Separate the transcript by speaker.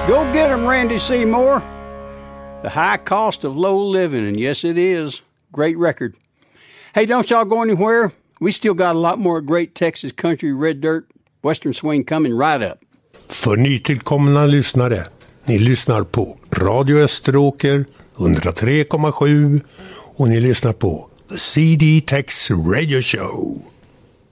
Speaker 1: Go get 'em, Randy Seymour. The High Cost of Low Living, and yes, it is. Great record. Hey, don't y'all go anywhere. We still got a lot more great Texas country, red dirt, western swing coming right up.
Speaker 2: För nytillkomna lyssnare, ni lyssnar på Radio Österåker 103,7 och ni lyssnar på The CD Tex Radio Show.